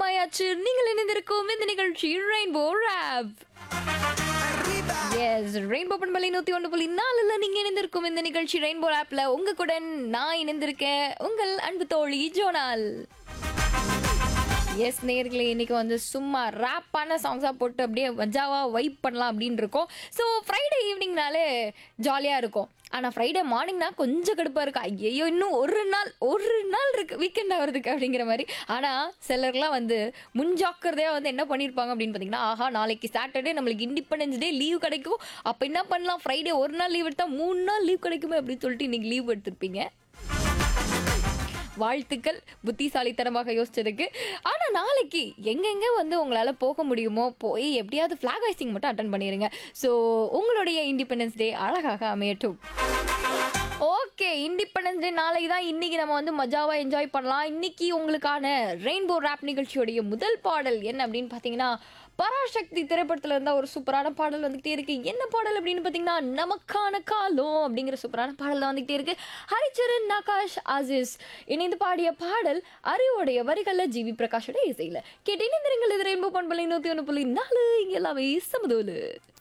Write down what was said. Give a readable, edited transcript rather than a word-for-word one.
நேரமாயாச்சு. நீங்கள் இணைந்திருக்கும் இந்த நிகழ்ச்சி ரெயின்போ ராப். எஸ், ரெயின்போ பண்பலை 101.4ல நீங்க இணைந்திருக்கும் இந்த நிகழ்ச்சி ரெயின்போ ராப்ல உங்க கூட நான் இணைந்திருக்கேன். உங்கள் அன்பு தோழி ஜோனால். எஸ் நேர்களே, இன்னைக்கு வந்து சும்மா ரேப்பான சாங்ஸாக போட்டு அப்படியே மஜாவாக வைப் பண்ணலாம் அப்படின்னு இருக்கோம். ஸோ ஃப்ரைடே ஈவினிங்னாலே ஜாலியாக இருக்கும். ஆனால் ஃப்ரைடே மார்னிங்னா கொஞ்சம் கடுப்பாக இருக்கும். ஐயோ இன்னும் ஒரு நாள் இருக்குது வீக்கெண்ட் ஆகிறதுக்கு அப்படிங்கிற மாதிரி. ஆனால் சிலர்லாம் வந்து முன்ஜாக்கிரதையாக வந்து என்ன பண்ணியிருப்பாங்க அப்படின்னு பார்த்தீங்கன்னா, ஆஹா நாளைக்கு சாட்டர்டே நம்மளுக்கு இண்டிபெண்டன்ஸ் டே லீவ் கிடைக்கும், அப்போ என்ன பண்ணலாம், ஃப்ரைடே ஒரு நாள் லீவ் எடுத்தால் 3 நாள் லீவ் கிடைக்குமே அப்படின்னு சொல்லிட்டு இன்றைக்கி லீவ் எடுத்திருப்பீங்க. வாழ்த்துக்கள் புத்திசாலித்தனமாக யோசிச்சதுக்கு. ஆனால் நாளைக்கு எங்கெங்கே வந்து உங்களால் போக முடியுமோ போய் எப்படியாவது ஃப்ளாக் ஹைஸ்டிங் மட்டும் அட்டன் பண்ணிடுங்க. ஸோ உங்களுடைய இண்டிபெண்டன்ஸ் டே அழகாக அமையட்டும். ஓகே, இண்டிபெண்டன்ஸ் டே நாளைக்கு தான். இன்னைக்கு நம்ம வந்து மஜாவாக என்ஜாய் பண்ணலாம். இன்னைக்கு உங்களுக்கான ரெயின்போ ராப் நிகழ்ச்சியோடைய முதல் பாடல் என்ன அப்படின்னு பார்த்தீங்கன்னா, பராசக்தி திரைப்படத்தில் இருந்தால் ஒரு சூப்பரான பாடல் வந்துகிட்டே இருக்கு. என்ன பாடல் அப்படின்னு பார்த்தீங்கன்னா, நமக்கான காலம் அப்படிங்கிற சூப்பரான பாடல் தான் வந்துகிட்டே இருக்கு. ஹரிச்சரன், நகாஷ், ஆசிஸ் இணைந்து பாடிய பாடல். அறிவோடைய வரிகளில் ஜிவி பிரகாஷோட இசையில் கேட்டு இணைந்திருங்கள். இது ரெயின்போ பண்பலை 101.4 இங்கே எல்லாமே சமதோலு.